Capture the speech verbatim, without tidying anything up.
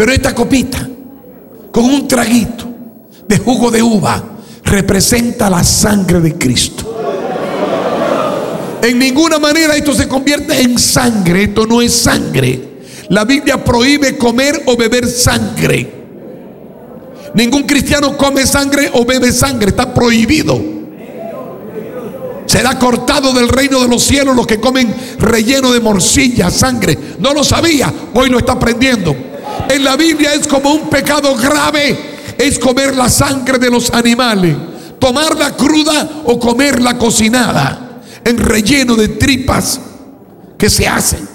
Pero esta copita con un traguito de jugo de uva representa la sangre de Cristo. En ninguna manera esto se convierte en sangre. Esto no es sangre. La Biblia prohíbe comer o beber sangre. Ningún cristiano come sangre o bebe sangre. Está prohibido. Será cortado del reino de los cielos los que comen relleno de morcilla, sangre. No lo sabía, hoy lo está aprendiendo. En la Biblia es como un pecado grave, es comer la sangre de los animales, tomarla cruda o comerla cocinada en relleno de tripas que se hacen.